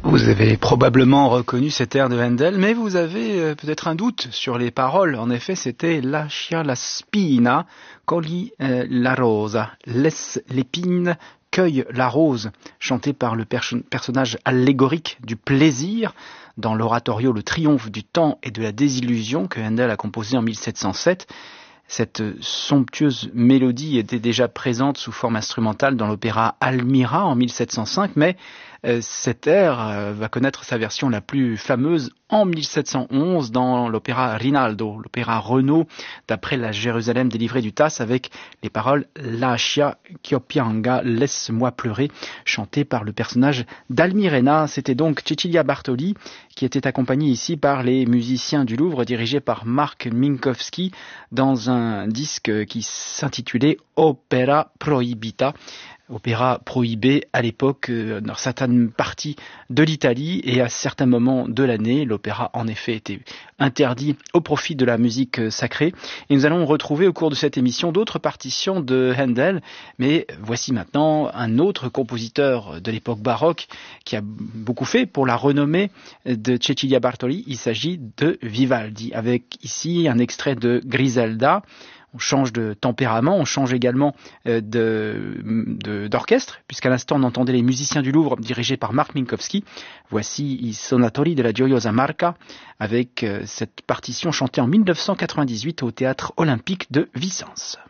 Vous avez probablement reconnu cet air de Handel, mais vous avez peut-être un doute sur les paroles. En effet, c'était Lascia la spina, cogli la rosa, laisse l'épine, cueille la rose, chanté par le personnage allégorique du plaisir dans l'oratorio Le Triomphe du temps et de la désillusion que Handel a composé en 1707. Cette somptueuse mélodie était déjà présente sous forme instrumentale dans l'opéra Almira en 1705, mais cet air va connaître sa version la plus fameuse en 1711 dans l'opéra Rinaldo, l'opéra Renaud, d'après la Jérusalem délivrée du Tasse, avec les paroles Lascia ch'io pianga, laisse-moi pleurer, chanté par le personnage d'Almirena. C'était donc Cecilia Bartoli, qui était accompagnée ici par les musiciens du Louvre, dirigés par Mark Minkowski, dans un disque qui s'intitulait Opera Proibita. Opéra prohibé à l'époque dans certaines parties de l'Italie, et à certains moments de l'année, l'opéra en effet était interdit au profit de la musique sacrée. Et nous allons retrouver au cours de cette émission d'autres partitions de Handel, mais voici maintenant un autre compositeur de l'époque baroque qui a beaucoup fait pour la renommée de Cecilia Bartoli. Il s'agit de Vivaldi, avec ici un extrait de Griselda. On change de tempérament, on change également d'orchestre, puisqu'à l'instant on entendait les musiciens du Louvre dirigés par Mark Minkowski. Voici I Sonatori della Gioiosa Marca, avec cette partition chantée en 1998 au Théâtre Olympique de Vicence.